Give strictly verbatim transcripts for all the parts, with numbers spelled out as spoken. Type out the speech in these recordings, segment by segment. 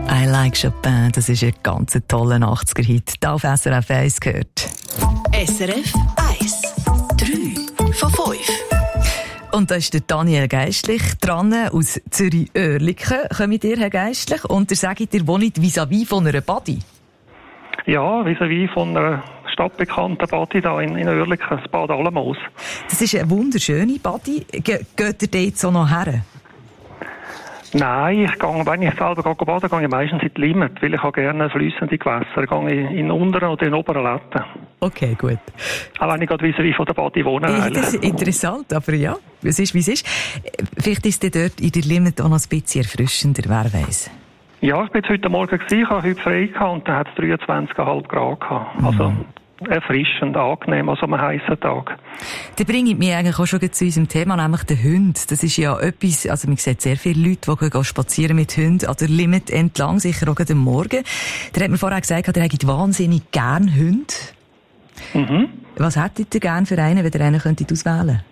I Like Chopin, das ist ein ganz toller achtziger-Hit. Hier auf S R F eins gehört. S R F eins. drei von fünf. Und da ist der Daniel Geistlich dran, aus Zürich-Oerlikon. Kommt ihr, Herr Geistlich? Und ihr sagt, ihr wohnt vis-à-vis von einer Badi? Ja, vis-à-vis von einer stadtbekannten Badi da in, in Oerlikon, das Bad Alamos. Das ist eine wunderschöne Badi. Ge- geht ihr dort so noch her? Nein, ich gehe, wenn ich selber gehe baden, gehe ich meistens in die Limit, weil ich habe gerne fließende Gewässer. Ich gehe in den unteren oder in den oberen Letten. Okay, gut. Auch wenn ich gerade vis-à-vis von der Badi wohne. Ja, das ist interessant, aber ja, es ist, wie es ist. Vielleicht ist es dort in der Limit auch noch ein bisschen erfrischender, wer weiß. Ja, ich bin jetzt heute Morgen gewesen, ich habe heute frei gehabt und dann hat es dreiundzwanzig Komma fünf Grad gehabt. Also erfrischend, angenehm, also am heißen Tag. Das bringt mich eigentlich auch schon zu unserem Thema, nämlich den Hund. Das ist ja etwas, also man sieht sehr viele Leute, die gehen spazieren mit Hunden an der Limit entlang, sicher auch am Morgen. Der hat mir vorher gesagt, er hätte wahnsinnig gern Hunde. Mhm. Was hättet ihr gern für einen, wenn ihr einen könntet auswählen?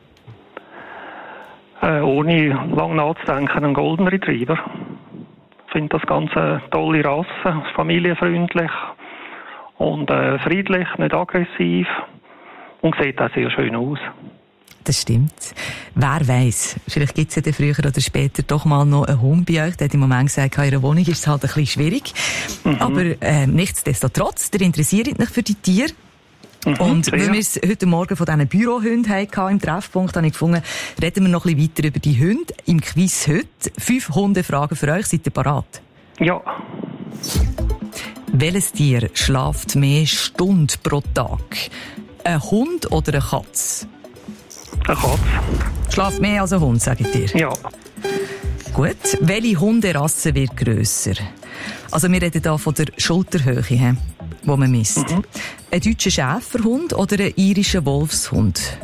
Äh, ohne lang nachzudenken, einen Golden Retriever. Ich finde das ganz eine tolle Rasse, familienfreundlich und äh, friedlich, nicht aggressiv und sieht auch sehr schön aus. Das stimmt. Wer weiss, vielleicht gibt es ja dann früher oder später doch mal noch einen Hund bei euch. Der hat im Moment gesagt, in ihrer Wohnung ist es halt ein bisschen schwierig. Mhm. Aber äh, nichtsdestotrotz, der interessiert mich für die Tiere. Mhm, und sehr. Weil wir es heute Morgen von diesen Bürohunden hatten im Treffpunkt, habe ich gefunden, reden wir noch ein bisschen weiter über die Hunde im Quiz heute. Fünf Hundefragen für euch. Seid ihr parat? Ja. Welches Tier schläft mehr Stunden pro Tag? Ein Hund oder eine Katze? Eine Katze. Schläft mehr als ein Hund, sage ich dir? Ja. Gut. Welche Hunderasse wird grösser? Also wir reden hier von der Schulterhöhe, die man misst. Mhm. Ein deutscher Schäferhund oder ein irischer Wolfshund?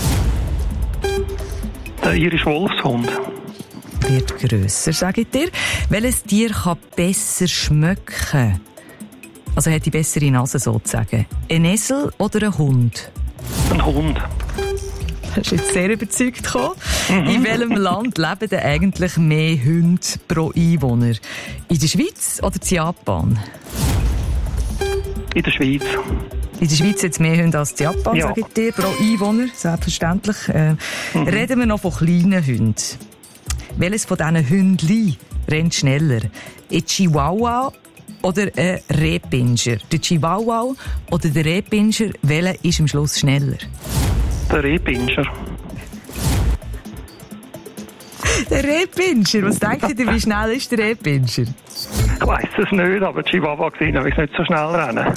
Der irische Wolfshund. Wird grösser, sage ich dir. Welches Tier kann besser schmecken? Also hat die bessere Nase sozusagen. Ein Esel oder ein Hund? Ein Hund. Das ist jetzt sehr überzeugt gekommen. Mhm. In welchem Land leben denn eigentlich mehr Hunde pro Einwohner? In der Schweiz oder in Japan? In der Schweiz. In der Schweiz hat es mehr Hunde als in Japan, ja. sage ich dir, pro Einwohner, selbstverständlich. Äh, mhm. Reden wir noch von kleinen Hunden. Welches von diesen Hündchen rennt schneller? Ein Chihuahua oder ein Rehpinscher? Der Chihuahua oder der Rehpinscher, welcher ist am Schluss schneller? Der Rehpinscher. Der Rehpinscher? Was denkt ihr, wie schnell ist der Rehpinscher? Ich weiss es nicht, aber Chihuahua gesehen habe ich nicht so schnell rennen.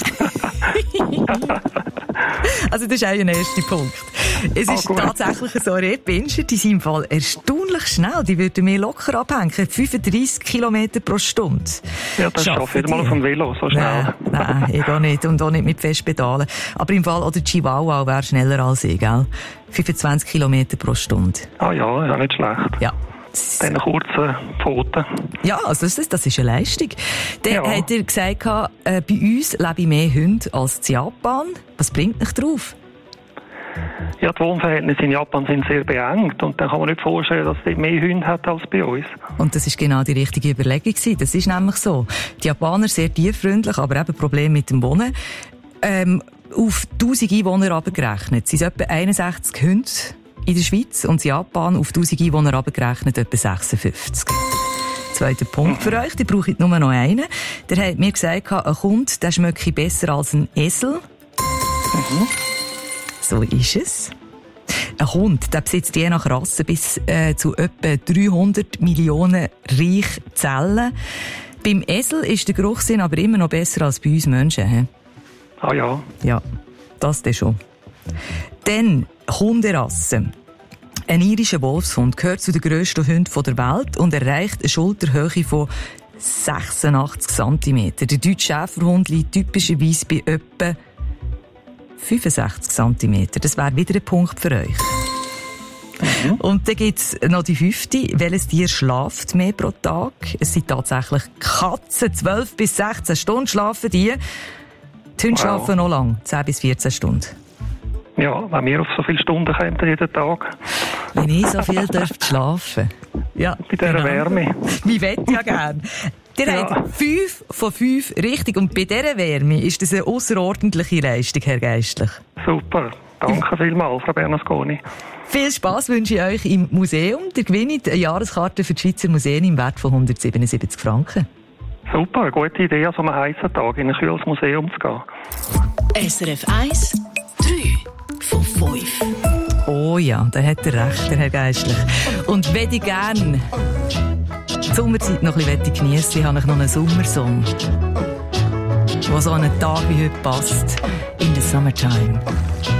Also das ist auch ein erster Punkt. Es ist ah, tatsächlich so, Rehpinscher, die sind im Fall erstaunlich schnell. Die würden mir locker abhängen. fünfunddreissig Kilometer pro Stunde. Ja, das schaffe ich mal auf dem Velo, so schnell. Nein, nein, ich auch nicht. Und auch nicht mit Festpedalen. Aber im Fall, oder Chihuahua wäre schneller als ich, gell? fünfundzwanzig Kilometer pro Stunde. Ah ja, ja, nicht schlecht. Ja. Dann kurze Pfoten. Ja, also das ist, das ist eine Leistung. Dann ja. hat er gesagt, äh, bei uns leben mehr Hunde als in Japan. Was bringt dich drauf? Ja, die Wohnverhältnisse in Japan sind sehr beengt und dann kann man nicht vorstellen, dass es mehr Hunde hat als bei uns. Und das ist genau die richtige Überlegung gewesen. Das ist nämlich so. Die Japaner sehr tierfreundlich, aber eben Probleme mit dem Wohnen. Ähm, auf tausend Einwohner abgerechnet sind es etwa einundsechzig Hunde in der Schweiz und in Japan auf tausend Einwohner abgerechnet etwa sechsundfünfzig. Zweiter Punkt für euch, der brauche ich nur noch einen. Der hat mir gesagt, ein Hund, der schmecke besser als ein Esel. Mhm. So ist es. Ein Hund, der besitzt je nach Rasse bis äh, zu etwa dreihundert Millionen Reichzellen. Beim Esel ist der Geruchssinn aber immer noch besser als bei uns Menschen. He? Ah ja. Ja, das dann schon. Dann Hunderassen. Ein irischer Wolfshund gehört zu den grössten Hunden der Welt und erreicht eine Schulterhöhe von sechsundachtzig Zentimeter. Der deutsche Schäferhund liegt typischerweise bei etwa fünfundsechzig Zentimeter. Das wäre wieder ein Punkt für euch. Mhm. Und dann gibt es noch die fünfte. Welches Tier schlaft mehr pro Tag? Es sind tatsächlich Katzen. zwölf bis sechzehn Stunden schlafen die. Die Hunde wow. schlafen noch lang. zehn bis vierzehn Stunden. Ja, wenn wir auf so viele Stunden kommen jeden Tag. Wenn ich so viel dürfte schlafen. Ja, bei dieser genau. Wärme. Wir wollen ja gern. Ihr Ja. habt fünf von fünf richtig. Und bei dieser Wärme ist das eine ausserordentliche Leistung, Herr Geistlich. Super. Danke vielmals, Frau Bernasconi. Viel Spass wünsche ich euch im Museum. Ihr gewinnt eine Jahreskarte für die Schweizer Museen im Wert von hundertsiebenundsiebzig Franken. Super, eine gute Idee, an so einem heißen Tag in ein kühles Museum zu gehen. S R F eins, drei von fünf. Oh ja, da hat er recht, der Herr Geistlich. Und wenn ich gerne die Sommerzeit noch ein bisschen geniessen möchte, habe ich noch einen Sommersong, der so an einen Tag wie heute passt. In the summertime.